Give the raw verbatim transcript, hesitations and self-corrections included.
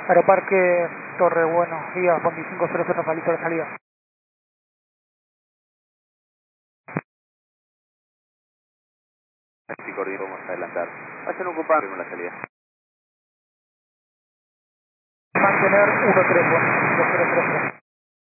Aeroparque Torre Buenos Días, Bondi cinco cero cero, Palito de salida. Si coordino, vamos a adelantar. Vayan ocupando con la salida. Mantener uno tres, dos cero cero cero.